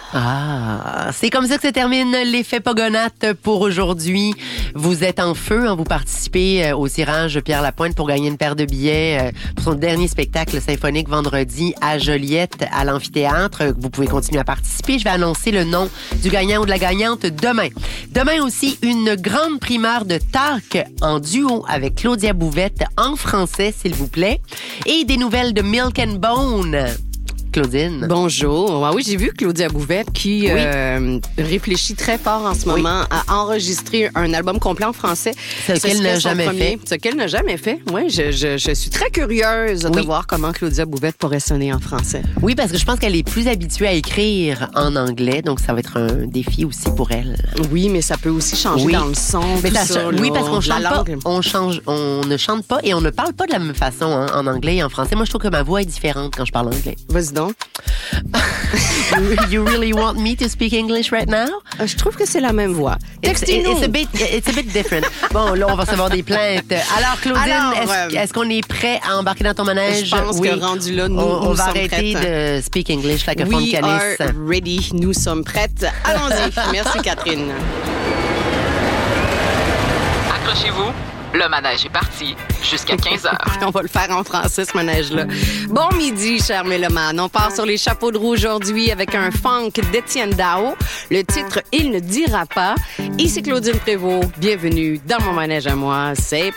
Ah, c'est comme ça que se termine l'effet Pogonate pour aujourd'hui. Vous êtes en feu, hein, vous participez au tirage Pierre Lapointe pour gagner une paire de billets pour son dernier spectacle symphonique vendredi à Joliette, à l'amphithéâtre. Vous pouvez continuer à participer. Je vais annoncer le nom du gagnant ou de la gagnante demain. Demain aussi, une grande primeur de talk en duo avec Claudia Bouvette en français, s'il vous plaît. Et des nouvelles de Milk and Bone. Claudine. Bonjour. Ah oui, j'ai vu Claudia Bouvette qui réfléchit très fort en ce moment à enregistrer un album complet en français. Ce qu'elle n'a jamais fait. Ce qu'elle n'a jamais fait. Oui, je suis très curieuse de voir comment Claudia Bouvette pourrait sonner en français. Oui, parce que je pense qu'elle est plus habituée à écrire en anglais, donc ça va être un défi aussi pour elle. Oui, mais ça peut aussi changer dans le son. Mais tout ça, oui, parce qu'on chante pas, on ne chante pas et on ne parle pas de la même façon en anglais et en français. Moi, je trouve que ma voix est différente quand je parle anglais. Vas-y donc. You really want me to speak English right now? Je trouve que c'est la même voix. It's a bit different. Bon, là, on va recevoir des plaintes. Alors, Claudine, est-ce qu'on est prêt à embarquer dans ton manège? Je pense que rendu là, nous va sommes arrêter prêtes. de speak English like a phone canis. We are ready. Nous sommes prêtes. Allons-y. Merci, Catherine. Accrochez-vous. Le manège est parti jusqu'à 15h. On va le faire en français, ce manège-là. Bon midi, chers mélomanes. On part sur les chapeaux de roue aujourd'hui avec un funk d'Étienne Dao. Le titre « Il ne dira pas ». Ici Claudine Prévost. Bienvenue dans mon manège à moi. C'est